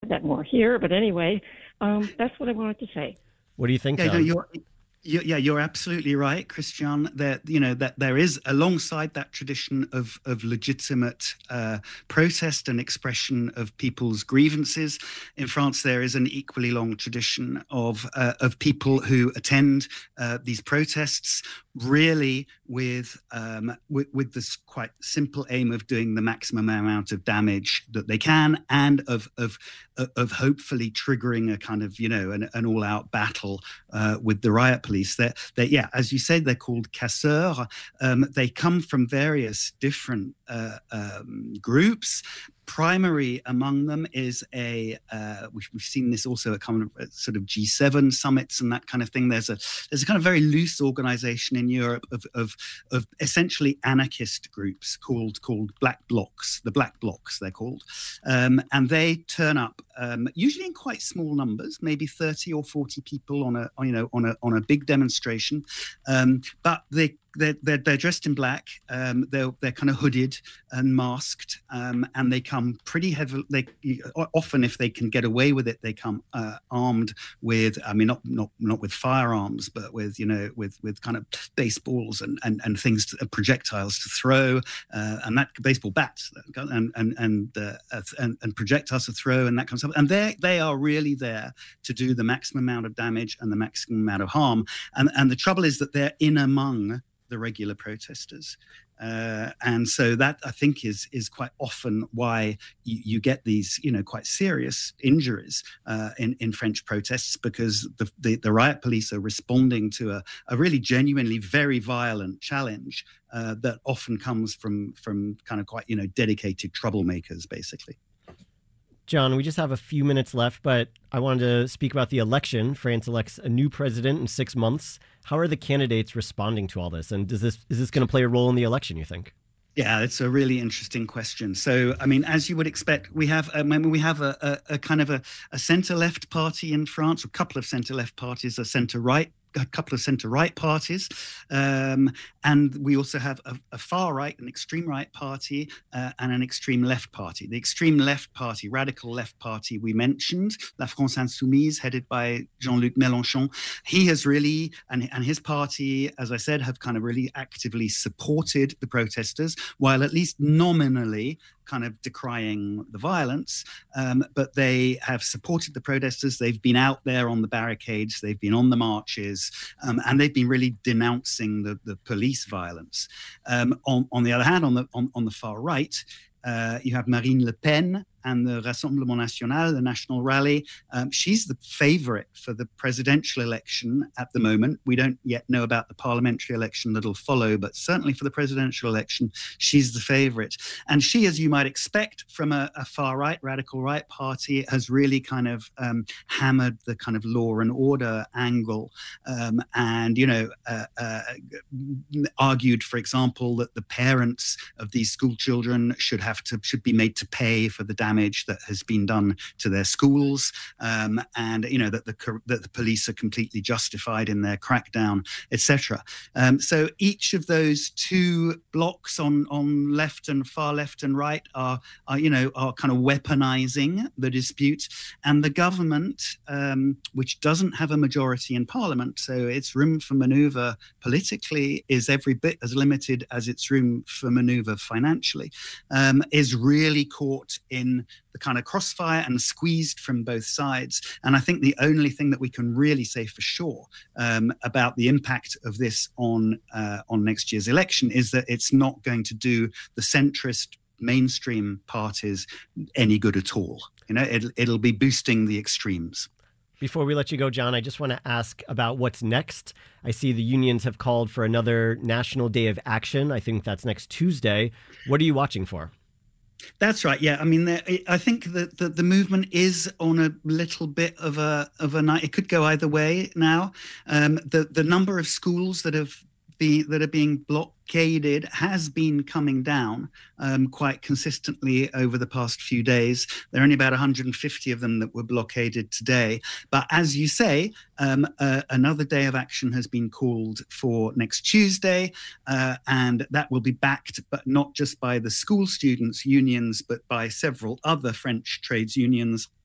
that more here. But anyway, that's what I wanted to say. What do you think, Yeah, no, John? you're absolutely right, Christian. That there is, alongside that tradition of legitimate protest and expression of people's grievances, in France there is an equally long tradition of people who attend these protests really with this quite simple aim of doing the maximum amount of damage that they can, and of hopefully triggering a kind of an all-out battle with the riot police. Yeah, as you said, they're called casseurs. They come from various different groups. Primary among them is we've seen this also at kind of sort of G7 summits and that kind of thing. There's a kind of very loose organization in Europe of essentially anarchist groups called Black Blocs. The Black Blocs they're called, and they turn up usually in quite small numbers, maybe 30 or 40 people on a big demonstration, but they're dressed in black. They're kind of hooded and masked, and they come pretty heavy. They often, if they can get away with it, they come armed with, not with firearms, but with kind of baseballs and things, projectiles to throw, and that baseball bats and projectiles to throw and that kind of stuff. And they are really there to do the maximum amount of damage and the maximum amount of harm. And the trouble is that they're in among the regular protesters. And so that, I think, is quite often why you get these, quite serious injuries in French protests, because the riot police are responding to a really genuinely very violent challenge that often comes from kind of quite, dedicated troublemakers, basically. John, we just have a few minutes left, but I wanted to speak about the election. France elects a new president in 6 months. How are the candidates responding to all this? And is this going to play a role in the election, you think? Yeah, it's a really interesting question. So, I mean, as you would expect, we have a kind of a centre-left party in France, a couple of centre-left parties, a couple of centre-right parties, and we also have a far-right, an extreme-right party, and an extreme-left party. The extreme-left party, radical left party, we mentioned, La France Insoumise, headed by Jean-Luc Mélenchon. He has really, and his party, as I said, have kind of really actively supported the protesters, while at least nominally kind of decrying the violence, but they have supported the protesters. They've been out there on the barricades, they've been on the marches, and they've been really denouncing the police violence. On the other hand, on the far right, you have Marine Le Pen and the Rassemblement National, the National Rally. She's the favorite for the presidential election at the moment. We don't yet know about the parliamentary election that'll follow, but certainly for the presidential election, she's the favorite. And she, as you might expect from a far-right, radical right party, has really kind of hammered the kind of law and order angle, and argued, for example, that the parents of these school children should be made to pay for the damage that has been done to their schools, and that the police are completely justified in their crackdown, etc. So each of those two blocks on left and far left and right are kind of weaponizing the dispute, and the government, which doesn't have a majority in parliament, so its room for maneuver politically is every bit as limited as its room for maneuver financially, is really caught in the kind of crossfire and squeezed from both sides. And I think the only thing that we can really say for sure about the impact of this on next year's election is that it's not going to do the centrist mainstream parties any good at all. It'll be boosting the extremes. Before we let you go, John, I just want to ask about what's next. I see the unions have called for another National Day of Action. I think that's next Tuesday. What are you watching for? That's right. Yeah, I mean, I think that the movement is on a little bit of a night. It could go either way now. The number of schools that are being blockaded has been coming down quite consistently over the past few days. There are only about 150 of them that were blockaded today. But as you say, another day of action has been called for next Tuesday, and that will be backed, but not just by the school students' unions, but by several other French trades unions